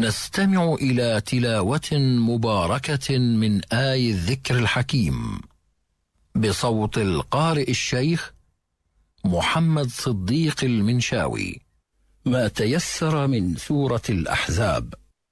نستمع إلى تلاوة مباركة من آي الذكر الحكيم بصوت القارئ الشيخ محمد صديق المنشاوي، ما تيسر من سورة الأحزاب.